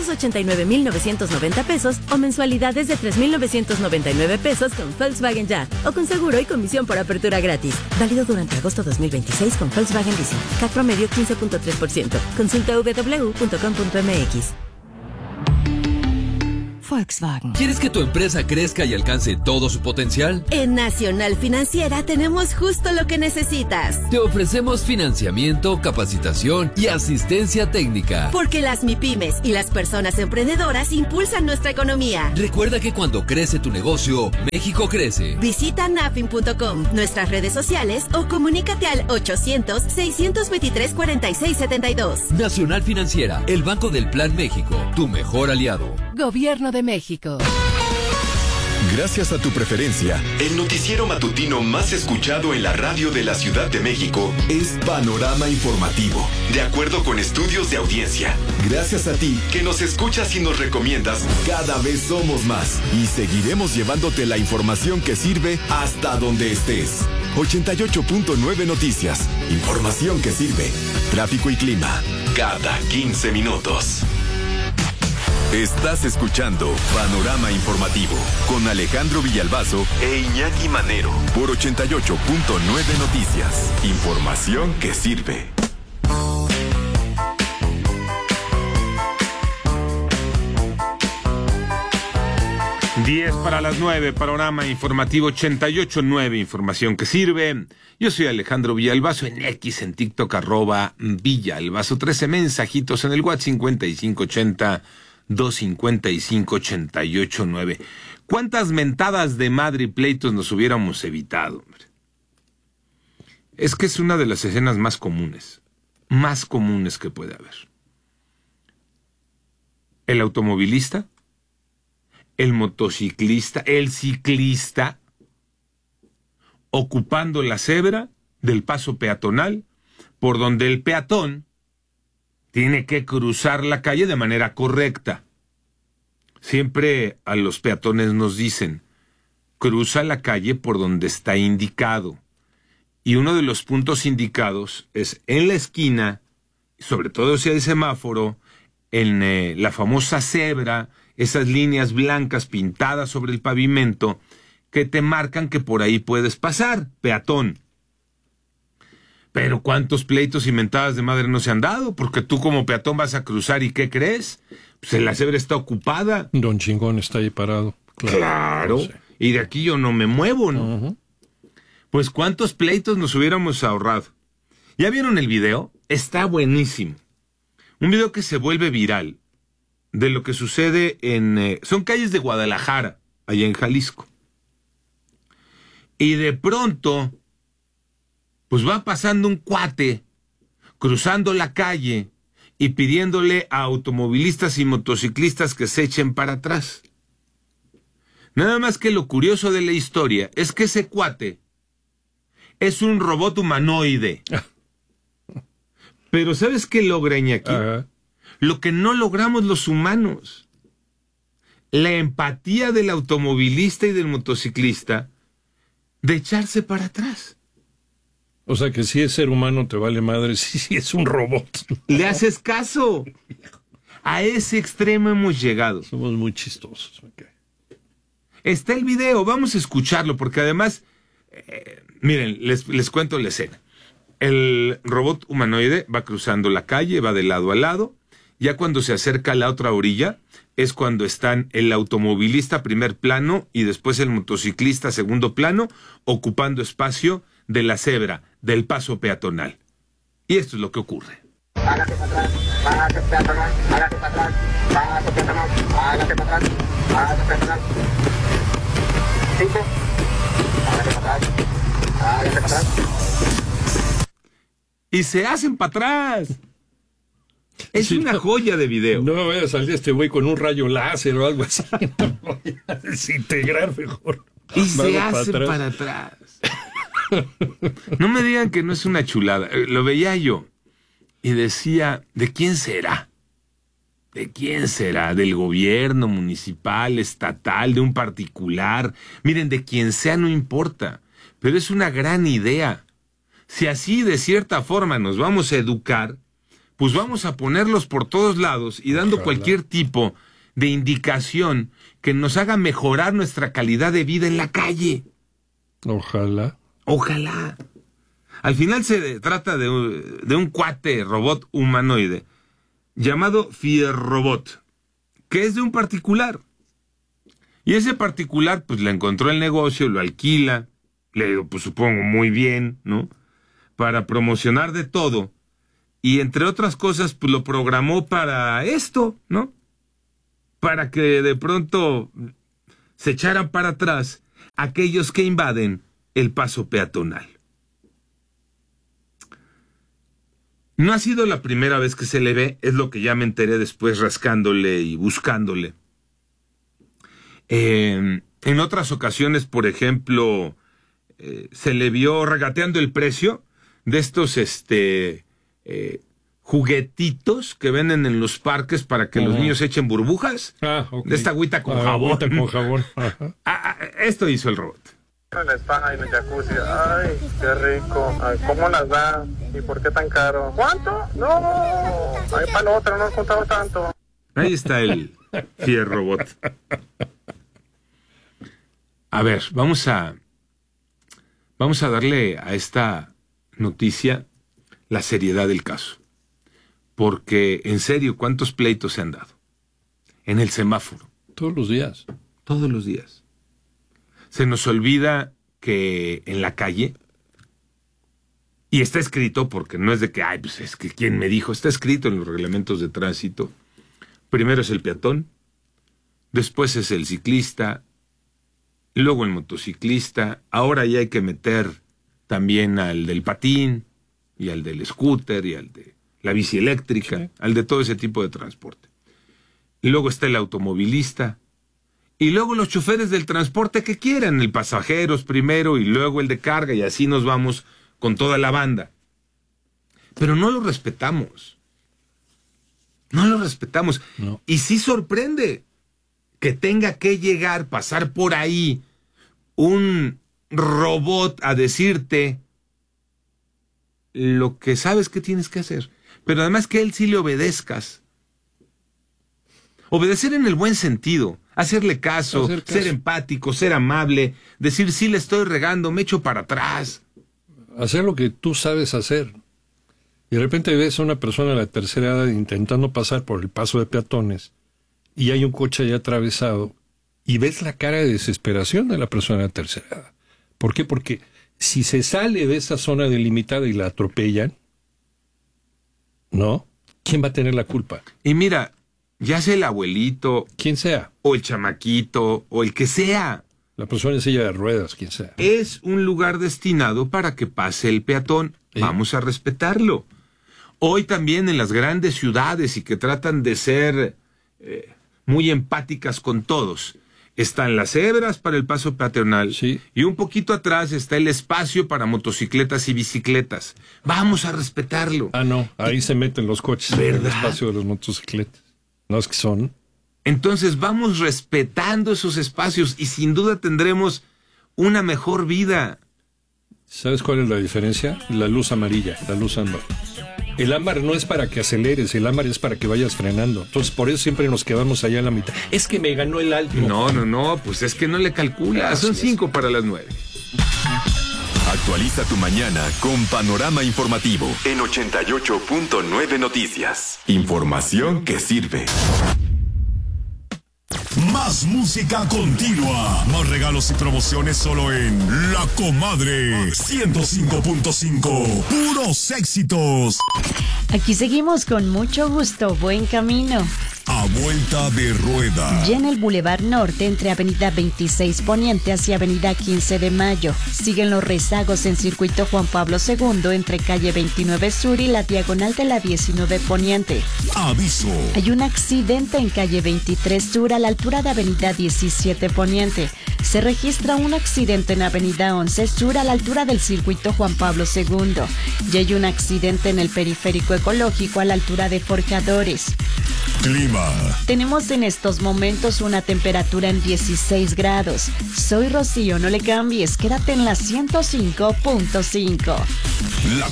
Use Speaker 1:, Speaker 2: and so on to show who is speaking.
Speaker 1: 289,990 pesos o mensualidades de 3,999 pesos con Volkswagen Ya o con seguro y comisión por apertura gratis. Válido durante agosto 2026 con Volkswagen Leasing. CAC promedio 15.3%. Consulta www.com.mx. Volkswagen.
Speaker 2: ¿Quieres que tu empresa crezca y alcance todo su potencial?
Speaker 1: En Nacional Financiera tenemos justo lo que necesitas.
Speaker 2: Te ofrecemos financiamiento, capacitación y asistencia técnica.
Speaker 1: Porque las MIPYMES y las personas emprendedoras impulsan nuestra economía.
Speaker 2: Recuerda que cuando crece tu negocio, México crece.
Speaker 1: Visita nafin.com, nuestras redes sociales o comunícate al 800-623-4672.
Speaker 2: Nacional Financiera, el Banco del Plan México, tu mejor aliado.
Speaker 1: Gobierno de México.
Speaker 3: Gracias a tu preferencia, el noticiero matutino más escuchado en la radio de la Ciudad de México es Panorama Informativo, de acuerdo con estudios de audiencia. Gracias a ti que nos escuchas y nos recomiendas, cada vez somos más y seguiremos llevándote la información que sirve hasta donde estés. 88.9 Noticias, información que sirve. Tráfico y clima, cada 15 minutos. Estás escuchando Panorama Informativo con Alejandro Villalbazo e Iñaki Manero por 88.9 Noticias. Información que sirve.
Speaker 4: Diez para las 9, Panorama Informativo 88.9, información que sirve. Yo soy Alejandro Villalbazo, en X, en TikTok, @Villalbazo. 13 mensajitos en el WhatsApp 5580-255-88.9. ¿Cuántas mentadas de madre y pleitos nos hubiéramos evitado, hombre? Es que es una de las escenas más comunes que puede haber. El automovilista, el motociclista, el ciclista, ocupando la cebra del paso peatonal, por donde el peatón tiene que cruzar la calle de manera correcta. Siempre a los peatones nos dicen, cruza la calle por donde está indicado. Y uno de los puntos indicados es en la esquina, sobre todo si hay semáforo, en la famosa cebra, esas líneas blancas pintadas sobre el pavimento que te marcan que por ahí puedes pasar, peatón. Pero ¿cuántos pleitos y mentadas de madre no se han dado? Porque tú como peatón vas a cruzar y ¿qué crees? Pues la cebra está ocupada.
Speaker 5: Don Chingón está ahí parado.
Speaker 4: Claro. Sí. Y de aquí yo no me muevo, ¿no? Uh-huh. Pues ¿cuántos pleitos nos hubiéramos ahorrado? ¿Ya vieron el video? Está buenísimo. Un video que se vuelve viral de lo que sucede en... son calles de Guadalajara, allá en Jalisco. Y de pronto, pues va pasando un cuate, cruzando la calle y pidiéndole a automovilistas y motociclistas que se echen para atrás. Nada más que lo curioso de la historia es que ese cuate es un robot humanoide. Pero ¿sabes qué logra, Iñaki? Lo que no logramos los humanos. La empatía del automovilista y del motociclista de echarse para atrás.
Speaker 5: O sea que si es ser humano te vale madre, si es un robot.
Speaker 4: ¿Le haces caso? A ese extremo hemos llegado.
Speaker 5: Somos muy chistosos. Okay.
Speaker 4: Está el video, vamos a escucharlo, porque además, miren, les cuento la escena. El robot humanoide va cruzando la calle, va de lado a lado. Ya cuando se acerca a la otra orilla, es cuando están el automovilista primer plano y después el motociclista segundo plano, ocupando espacio de la cebra, del paso peatonal. Y esto es lo que ocurre.
Speaker 6: Hágase para atrás, paso peatonal, hágase para atrás, paso peatonal, hágase para atrás, paso peatonal. 5, hágase para atrás, hágase para atrás.
Speaker 4: Y se hacen para atrás. Es sí, una joya de video.
Speaker 5: No me vaya a salir este güey con un rayo láser o algo así. No voy a desintegrar mejor.
Speaker 4: Y se hacen para atrás. No me digan que no es una chulada. Lo veía yo y decía, ¿de quién será? ¿De quién será? ¿Del gobierno municipal, estatal, de un particular? Miren, de quien sea no importa, pero es una gran idea. Si así de cierta forma nos vamos a educar, pues vamos a ponerlos por todos lados y dando cualquier tipo de indicación que nos haga mejorar nuestra calidad de vida en la calle.
Speaker 5: Ojalá.
Speaker 4: Ojalá. Al final se trata de un cuate robot humanoide llamado Fierrobot, que es de un particular. Y ese particular, pues le encontró el negocio, lo alquila, le pues supongo muy bien, ¿no? Para promocionar de todo. Y entre otras cosas, pues lo programó para esto, ¿no? Para que de pronto se echaran para atrás aquellos que invaden el paso peatonal. No ha sido la primera vez que se le ve, es lo que ya me enteré después rascándole y buscándole. En otras ocasiones, por ejemplo, se le vio regateando el precio de estos juguetitos que venden en los parques para que los niños echen burbujas.
Speaker 5: Okay.
Speaker 4: De esta agüita con jabón.
Speaker 5: Agüita con jabón. Ajá.
Speaker 4: Esto hizo el robot.
Speaker 6: En el spa y en el jacuzzi. Ay, qué rico. Ay, ¿cómo las da? ¿Y por qué tan caro? ¿Cuánto? No. Ay, para la otra, no he contado tanto.
Speaker 4: Ahí está el Fierrobot. A ver, vamos a darle a esta noticia la seriedad del caso. Porque, en serio, ¿cuántos pleitos se han dado? En el semáforo.
Speaker 5: Todos los días.
Speaker 4: Todos los días. Se nos olvida que en la calle, y está escrito porque no es de que, ay, pues es que ¿quién me dijo? Está escrito en los reglamentos de tránsito. Primero es el peatón, después es el ciclista, luego el motociclista, ahora ya hay que meter también al del patín, y al del scooter, y al de la bici eléctrica, sí, al de todo ese tipo de transporte. Y luego está el automovilista, y luego los choferes del transporte que quieran, el pasajeros primero, y luego el de carga, y así nos vamos con toda la banda. Pero no lo respetamos. No lo respetamos. No. Y sí sorprende que tenga que llegar, pasar por ahí un robot a decirte lo que sabes que tienes que hacer. Pero además que él sí le obedezcas. Obedecer en el buen sentido. Hacerle caso, ser empático, ser amable, decir sí le estoy regando, me echo para atrás.
Speaker 5: Hacer lo que tú sabes hacer. Y de repente ves a una persona de la tercera edad intentando pasar por el paso de peatones y hay un coche ahí atravesado y ves la cara de desesperación de la persona de la tercera edad. ¿Por qué? Porque si se sale de esa zona delimitada y la atropellan, ¿no? ¿Quién va a tener la culpa?
Speaker 4: Y mira, ya sea el abuelito,
Speaker 5: quien sea,
Speaker 4: o el chamaquito, o el que sea,
Speaker 5: la persona en silla de ruedas, quien sea,
Speaker 4: es un lugar destinado para que pase el peatón. ¿Sí? Vamos a respetarlo. Hoy también en las grandes ciudades y que tratan de ser muy empáticas con todos, están las cebras para el paso peatonal, sí, y un poquito atrás está el espacio para motocicletas y bicicletas. Vamos a respetarlo.
Speaker 5: No, ahí se meten los coches, en el espacio de las motocicletas. No es que son.
Speaker 4: Entonces vamos respetando esos espacios y sin duda tendremos una mejor vida.
Speaker 5: ¿Sabes cuál es la diferencia? La luz amarilla, la luz ámbar. El ámbar no es para que aceleres, el ámbar es para que vayas frenando. Entonces por eso siempre nos quedamos allá en la mitad. Es que me ganó el alto.
Speaker 4: No, pues es que no le calculas. Son 5 para las 9.
Speaker 3: Actualiza tu mañana con Panorama Informativo en 88.9 Noticias. Información que sirve.
Speaker 7: Más música continua. Más regalos y promociones solo en La Comadre 105.5. Puros éxitos.
Speaker 8: Aquí seguimos con mucho gusto. Buen camino.
Speaker 7: A vuelta de rueda.
Speaker 8: Ya en el Boulevard Norte, entre Avenida 26 Poniente hacia Avenida 15 de Mayo. Siguen los rezagos en Circuito Juan Pablo II, entre Calle 29 Sur y la Diagonal de la 19 Poniente.
Speaker 7: Aviso.
Speaker 8: Hay un accidente en Calle 23 Sur a la altura de Avenida 17 Poniente. Se registra un accidente en Avenida 11 Sur a la altura del Circuito Juan Pablo II. Y hay un accidente en el Periférico Ecológico a la altura de Forjadores.
Speaker 7: Clima.
Speaker 8: Tenemos en estos momentos una temperatura en 16 grados. Soy Rocío, no le cambies, quédate en la 105.5.